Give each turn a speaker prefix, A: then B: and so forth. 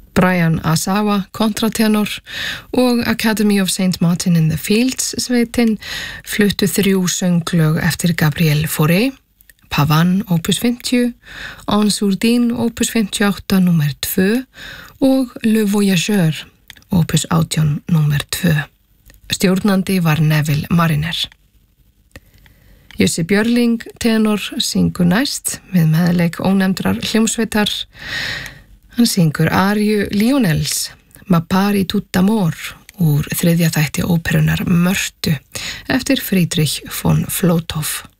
A: Brian Asawa, kontratenor og Academy of St. Martin in the Fields sveitin fluttu 3 sönglög eftir Gabriel Fauré, Pavan, opus 50, Ansourdine, opus 58, nummer 2 og Le Voyageur, opus 18, nummer 2. Stjórnandi var Neville Mariner. Jussi Björling, tenor, syngur næst með meðleik ónefndrar hljómsveitar. Hann syngur arju Lionels, Ma pari tout amor, úr 3. þætti óperunar Mörtu eftir Friedrich von Flotow.